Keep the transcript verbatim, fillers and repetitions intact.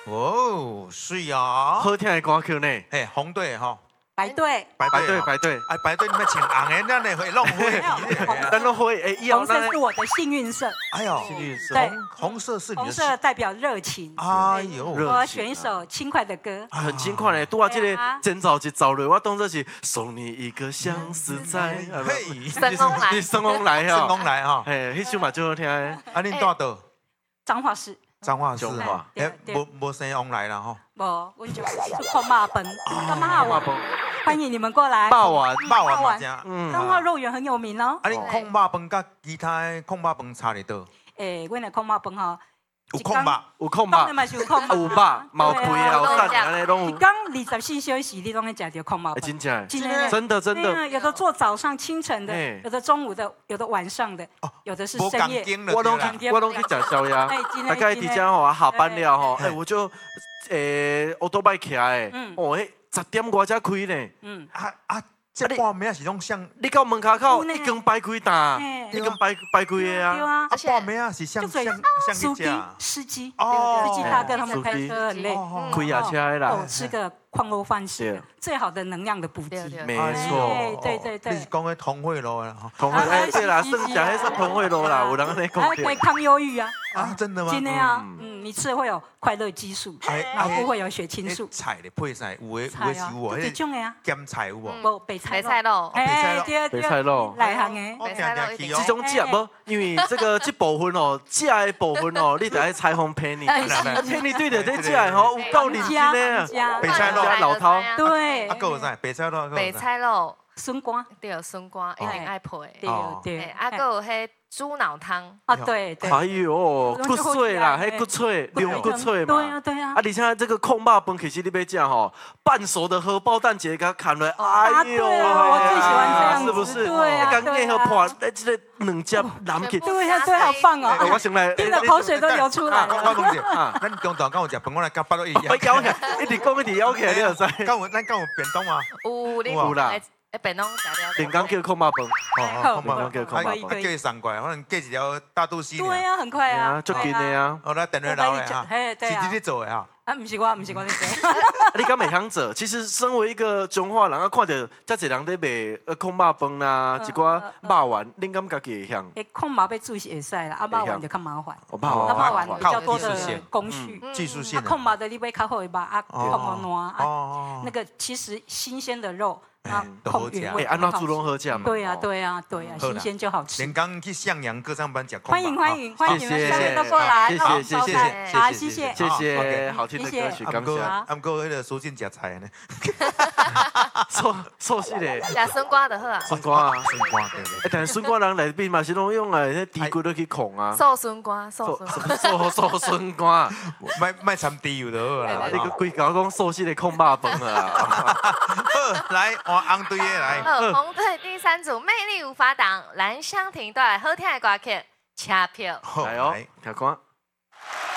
哦，水啊！ 好听的歌曲呢。 嘿，红队哈， 白队， 白排队队， 排队， 哎，白队你们请红的，咱的会弄会咱都会诶，以后红咱色是我的幸运色， 哎呦， 幸运色对红红色是你红的色代表热情。 哎呦， 热我选一首轻快的歌。 很轻快嘞，拄啊，这个对啊前奏一走落，我当作是送你一个相思在， 嘿， 升空来你升空来成哈， 功来哈， 嘿，迄首嘛最好听的， 啊，恁住倒彰化市， 彰化市彰化哈，哎， 对无无生翁来了哈， 无，我就看马本，干嘛霸我崩欢迎你们过来。 霸王， 霸王嘛霸王正， 嗯， 彰化肉圆很有名哦。 啊，恁控肉饭甲其他的控肉饭差伫倒？ 诶，阮的控马本吼， 有控肉， 有空吧当然？嘛是有控有肉，毛贵啊，有对啊蛋，安尼拢有， 一刚二十四小时你都能吃到控马哎， 本。 真正的， 真的真的真的， 对啊，有的做早上清晨的哎， 有的中午的，有的晚上的哦， 有的是无深夜。 共经了， 我拢对啦去，我拢去吃宵夜， 哎真的大概真的伫遮吼，下班了吼， 对哎，我就诶，奥多拜起来， 嗯哦，迄十点外才开呢。 嗯， 啊啊，这半暝是拢像你到门口口有呢一根摆开打， 嘿一根摆摆开的对啊。 啊， 啊半暝啊是像就嘴像像司机去吃， 司机哦司机大哥他们司机开车很累， 哦开夜车的啦哦，，吃个矿肉饭是对最好的能量的补给。 对对没哎错呦。 对对对你是讲的通惠路的哈？ 同会啊哎，对啦， 是是剩下迄算同会路啦，有人安尼讲对。 还可以抗忧郁啊， 啊，真的吗？ 真的啊，嗯，你吃了会有快乐激素， 哎脑部会有血清素哎，菜咧配啥？有的有菜啊的是有，哦， 就这种的啊， 咸菜有无？ 无白菜白菜肉， 白菜肉对白菜肉内行的， 我白菜肉定定去这种食无，因为这个这部分哦，食的部分哦，你得爱采访陪你， 哎陪你对着这食的吼，有够认真的。 加白菜肉加老头对啊，，还有啥？白菜肉， 白菜肉， 笋干， 对，笋干一定爱配。 对哦对， 哎，啊，还有迄猪脑汤， 啊对对， 哎呦，骨脆啦，迄骨脆，牛骨脆嘛。 对啊对啊啊，，而且这个控肉饭其实你要食吼，半熟的荷包蛋节给它砍了，哎呦， 对啊我最喜欢这样子是不是？ 对啊刚硬和对啊破，哎，这个两只南去。 对啊对，好棒哎哦， 我先来， 听着口水都流出来啊，我我了。 讲者，咱中昼敢有食饭，我来甲巴都一样。 我咬起来，一直讲一直咬起来，你就知。 敢有咱敢有便当吗？ 有你有啦哎，哎，便当食了。 顶刚叫控肉饭， 哦， 便当叫控肉饭可以可。以叫伊送过来，可能寄一条大肚丝。 对。啊，很快啊对啊，，足近的啊。 哦，咱电话留的哈， 嘿对啊是你咧做的哈。 啊，不是我，不是我在做。 你敢袂晓做？其实身为一个中华人啊，看到遮侪人在卖呃控肉饭啦，一寡肉丸，恁敢家己会晓？ 诶，控毛被煮是会使啦，啊，肉丸就较麻烦， 我怕啊， 我肉丸比较多的工序。 技术性的。 啊，控毛的你买较好的肉，啊，控毛烂啊， 哦那个其实新鲜的肉，啊哎，都好吃哎， 控原味。 安怎煮拢好食嘛？ 对啊，对啊，对啊， 好啦新鲜就好吃连。刚去向阳各上班讲。 欢迎欢迎欢迎你们谢谢三位都过来， 谢谢好谢谢招待好，谢谢。 谢谢 OK 好听的歌曲， 啊，毋过感谢。 啊，毋过迄个苏进食菜呢， 错错死咧， 食笋瓜就好啊， 笋瓜啊！ 笋瓜对对。 哎，但是笋瓜人内面嘛是拢用来迄低骨落去控啊， 瘦笋瓜，瘦笋瓜。 瘦瘦笋瓜。 卖卖掺猪油就好啦。 你个规搞讲寿司的控肉饭啊！ 好，来换红队的来。 好，红队第三组魅力无法挡，蓝湘婷带来好听的歌曲《车票》。 好来哦，听看。